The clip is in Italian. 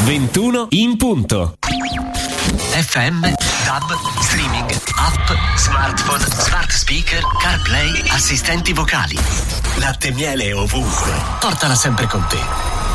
21 in punto. FM, DAB, streaming, app, smartphone, smart speaker, CarPlay, assistenti vocali. Latte e miele ovunque. Portala sempre con te.